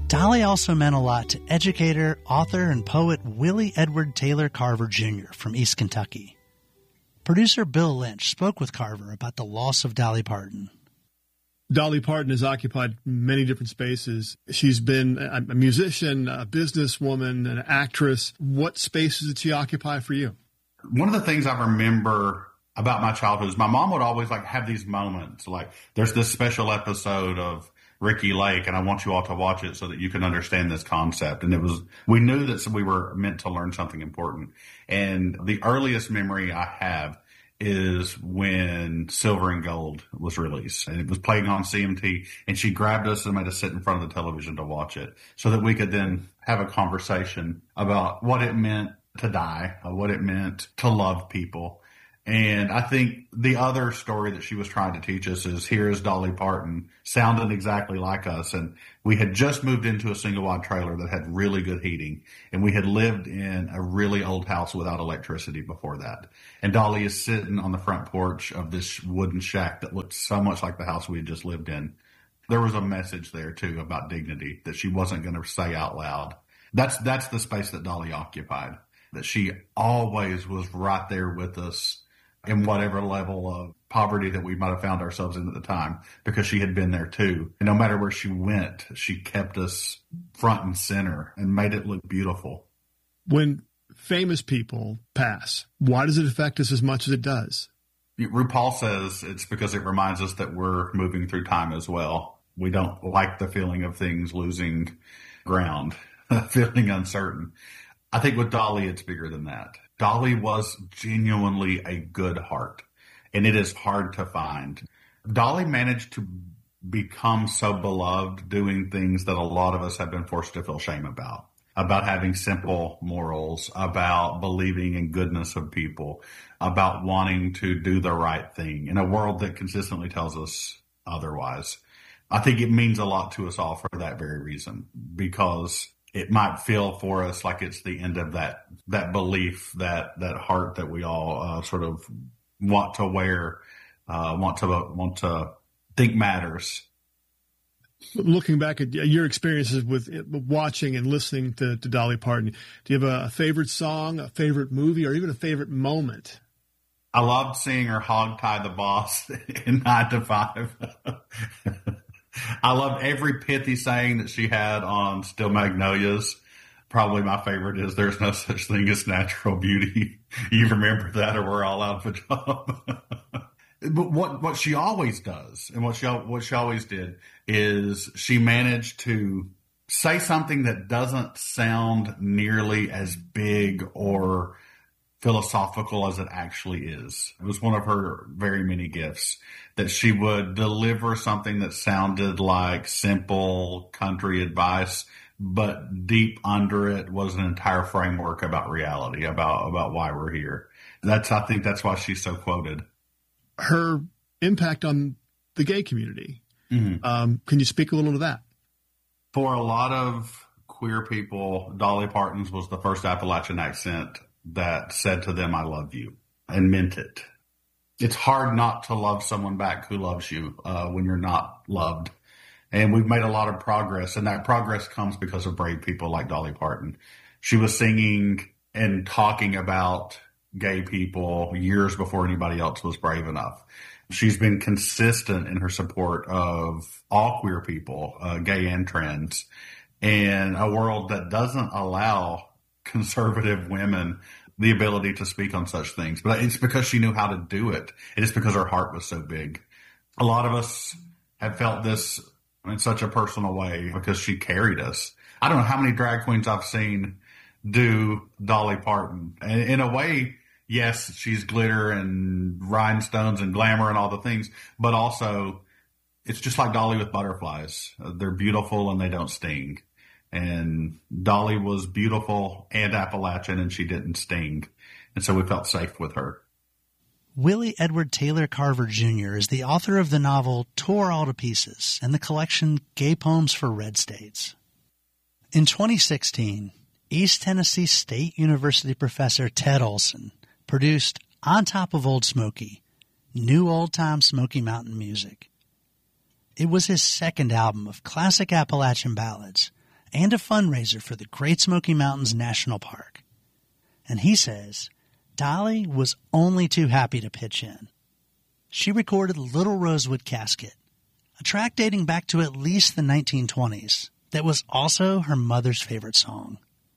Dolly also meant a lot to educator, author, and poet Willie Edward Taylor Carver Jr. from East Kentucky. Producer Bill Lynch spoke with Carver about the loss of Dolly Parton. Dolly Parton has occupied many different spaces. She's been a musician, a businesswoman, an actress. What spaces did she occupy for you? One of the things I remember about my childhood is my mom would always have these moments. Like there's this special episode of Ricky Lake, and I want you all to watch it so that you can understand this concept. And we knew that we were meant to learn something important. And the earliest memory I have is when Silver and Gold was released, and it was playing on CMT, and she grabbed us and made us sit in front of the television to watch it so that we could then have a conversation about what it meant to die, what it meant to love people. And I think the other story that she was trying to teach us is here is Dolly Parton sounding exactly like us. And we had just moved into a single wide trailer that had really good heating. And we had lived in a really old house without electricity before that. And Dolly is sitting on the front porch of this wooden shack that looked so much like the house we had just lived in. There was a message there too about dignity that she wasn't going to say out loud. That's the space that Dolly occupied, that she always was right there with us in whatever level of poverty that we might have found ourselves in at the time, because she had been there too. And no matter where she went, she kept us front and center and made it look beautiful. When famous people pass, why does it affect us as much as it does? RuPaul says it's because it reminds us that we're moving through time as well. We don't like the feeling of things losing ground, feeling uncertain. I think with Dolly, it's bigger than that. Dolly was genuinely a good heart, and it is hard to find. Dolly managed to become so beloved doing things that a lot of us have been forced to feel shame about having simple morals, about believing in goodness of people, about wanting to do the right thing in a world that consistently tells us otherwise. I think it means a lot to us all for that very reason, because it might feel for us like it's the end of that belief, that heart that we all sort of want to wear, want to think matters. Looking back at your experiences with watching and listening to Dolly Parton, do you have a favorite song, a favorite movie, or even a favorite moment? I loved seeing her hogtie the boss in 9 to 5. I loved every pithy saying that she had on Still Magnolias. Probably my favorite is there's no such thing as natural beauty. You remember that, or we're all out of a job. But what she always does, and what she always did, is she managed to say something that doesn't sound nearly as big or philosophical as it actually is. It was one of her very many gifts, that she would deliver something that sounded like simple country advice, but deep under it was an entire framework about reality, about why we're here. I think that's why she's so quoted. Her impact on the gay community. Mm-hmm. Can you speak a little to that? For a lot of queer people, Dolly Parton's was the first Appalachian accent that said to them, I love you, and meant it. It's hard not to love someone back who loves you when you're not loved. And we've made a lot of progress, and that progress comes because of brave people like Dolly Parton. She was singing and talking about gay people years before anybody else was brave enough. She's been consistent in her support of all queer people, gay and trans, in a world that doesn't allow conservative women the ability to speak on such things. But it's because she knew how to do it. It is because her heart was so big. A lot of us have felt this in such a personal way because she carried us. I don't know how many drag queens I've seen do Dolly Parton. And in a way, yes, she's glitter and rhinestones and glamour and all the things, but also it's just like Dolly with butterflies. They're beautiful and they don't sting. And Dolly was beautiful and Appalachian, and she didn't sting. And so we felt safe with her. Willie Edward Taylor Carver Jr. is the author of the novel Tore All to Pieces and the collection Gay Poems for Red States. In 2016, East Tennessee State University professor Ted Olson produced On Top of Old Smoky, New Old-Time Smoky Mountain Music. It was his second album of classic Appalachian ballads, and a fundraiser for the Great Smoky Mountains National Park. And he says Dolly was only too happy to pitch in. She recorded Little Rosewood Casket, a track dating back to at least the 1920s that was also her mother's favorite song.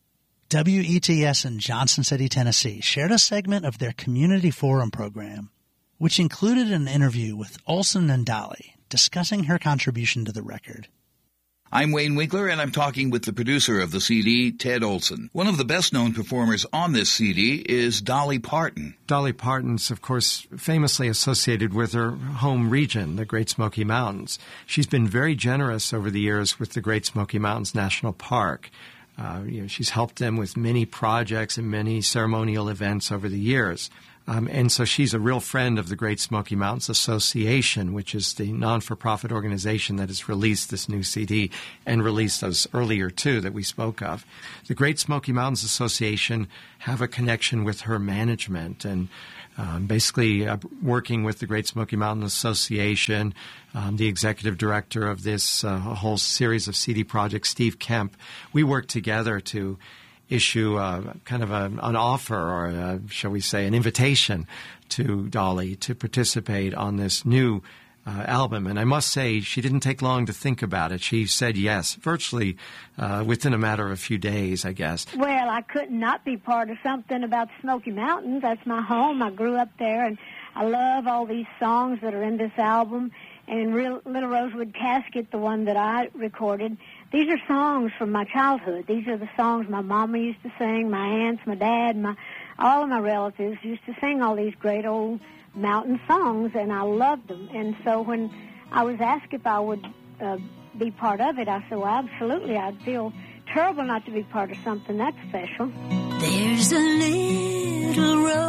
WETS in Johnson City, Tennessee shared a segment of their community forum program, which included an interview with Olson and Dolly discussing her contribution to the record. I'm Wayne Winkler, and I'm talking with the producer of the CD, Ted Olson. One of the best-known performers on this CD is Dolly Parton. Dolly Parton's, of course, famously associated with her home region, the Great Smoky Mountains. She's been very generous over the years with the Great Smoky Mountains National Park. She's helped them with many projects and many ceremonial events over the years. And so she's a real friend of the Great Smoky Mountains Association, which is the non-for-profit organization that has released this new CD and released those earlier, too, that we spoke of. The Great Smoky Mountains Association have a connection with her management and basically working with the Great Smoky Mountains Association, the executive director of this whole series of CD projects, Steve Kemp. We work together to issue kind of an offer or, shall we say, an invitation to Dolly to participate on this new album. And I must say, she didn't take long to think about it. She said yes, virtually within a matter of a few days, I guess. Well, I could not be part of something about the Smoky Mountains. That's my home. I grew up there, and I love all these songs that are in this album. And Little Rosewood Casket, the one that I recorded, these are songs from my childhood. These are the songs my mama used to sing, my aunts, my dad, all of my relatives used to sing all these great old mountain songs, and I loved them. And so when I was asked if I would be part of it, I said, well, absolutely. I'd feel terrible not to be part of something that special. There's a little